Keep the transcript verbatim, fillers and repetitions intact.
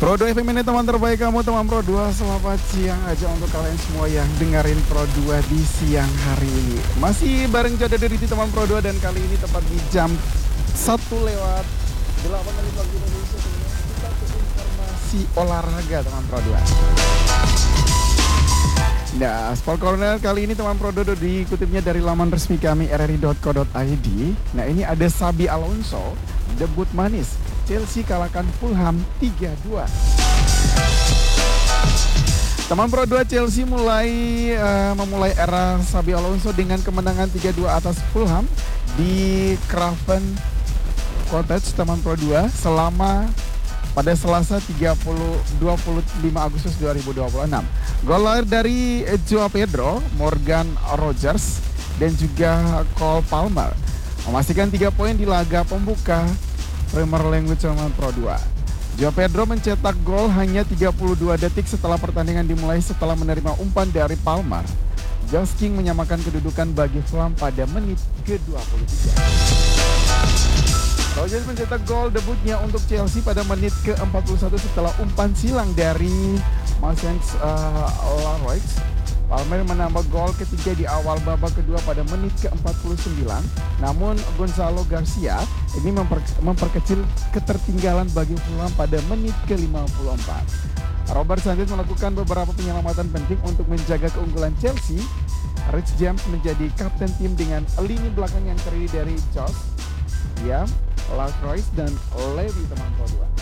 Pro dua F M ini teman terbaik kamu, teman Pro dua. Selamat siang aja untuk kalian semua yang dengerin Pro dua di siang hari ini. Masih bareng Jada dari teman Pro dua, dan kali ini tepat di jam satu lewat delapan menit waktu Indonesia. Kita ke informasi olahraga teman Pro dua. Nah, Sport Corner kali ini teman Pro dua dikutipnya dari laman resmi kami r r i dot co dot i d. Nah, ini ada Xabi Alonso debut manis. Chelsea kalahkan Fulham tiga dua. Teman Pro dua, Chelsea mulai uh, memulai era Xabi Alonso dengan kemenangan tiga dua atas Fulham di Craven Cottage teman Pro dua selama pada Selasa dua puluh lima Agustus dua ribu dua puluh enam. Gol lahir dari Joao Pedro, Morgan Rogers, dan juga Cole Palmer memastikan tiga poin di laga pembuka Premier League teman Pro dua. Joao Pedro mencetak gol hanya tiga puluh dua detik setelah pertandingan dimulai setelah menerima umpan dari Palmer. Josh King menyamakan kedudukan bagi Fulham pada menit ke dua puluh tiga. Rogers mencetak gol debutnya untuk Chelsea pada menit ke empat puluh satu setelah umpan silang dari Marcin uh, Larroix. Palmer menambah gol ketiga di awal babak kedua pada menit ke empat puluh sembilan. Namun Gonzalo Garcia ini memper, memperkecil ketertinggalan bagi Fulham pada menit ke lima puluh empat. Robert Sanchez melakukan beberapa penyelamatan penting untuk menjaga keunggulan Chelsea. Rich James menjadi kapten tim dengan lini belakang yang terdiri dari Josh, ya, Larroix, dan Levy teman Pro dua.